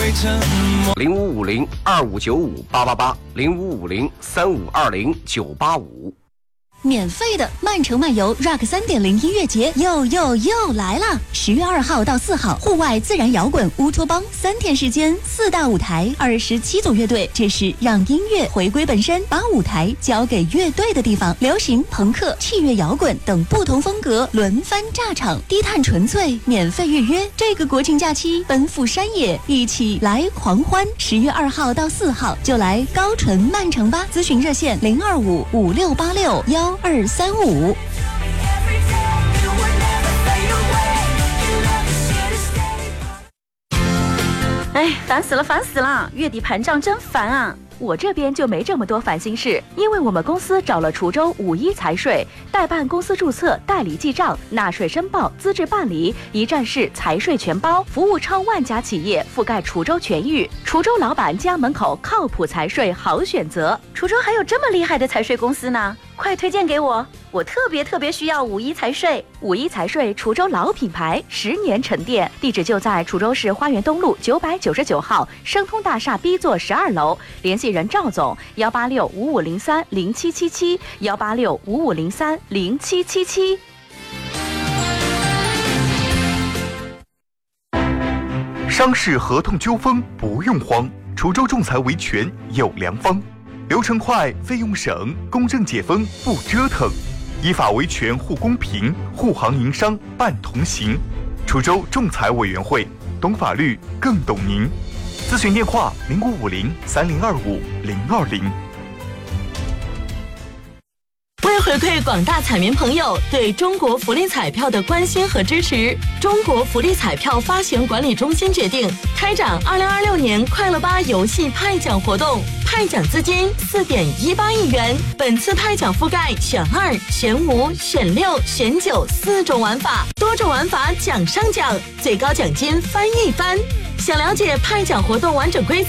0550259588，05503520985。 免费的曼城漫游 Rock 3.0音乐节又来了！10月2号到4号，户外自然摇滚乌托邦3天时间，4大舞台，27组乐队，这是让音乐回归本身，把舞台交给乐队的地方。流行、朋克、器乐摇滚等不同风格轮番炸场，低碳纯粹，免费预约。这个国庆假期奔赴山野，一起来狂欢！10月2号到4号就来高淳曼城吧！咨询热线02556861235。 哎，烦死了！月底盘账真烦啊！我这边就没这么多烦心事，因为我们公司找了滁州51财税，代办公司注册、代理记账、纳税申报、资质办理，一站式财税全包，服务超万家企业，覆盖滁州全域。滁州老板家门口靠谱财税好选择。滁州还有这么厉害的财税公司呢？快推荐给我！我特别需要51财税。51财税滁州老品牌，10年沉淀，地址就在滁州市花园东路999号生通大厦 B 座12楼，联系人赵总18655030777，18655030777。 商事合同纠纷不用慌，滁州仲裁维权有良方，流程快，费用省，公正解封不折腾，依法维权护公平，护行营商办同行。滁州仲裁委员会，懂法律更懂您。咨询电话05503025-020。 为回馈广大彩民朋友对中国福利彩票的关心和支持，中国福利彩票发行管理中心决定开展2026年快乐吧游戏派奖活动，派奖资金4.18亿元。本次派奖覆盖选2、选5、选6、选94种玩法，多种玩法奖上奖，最高奖金翻一番。想了解派奖活动完整规则，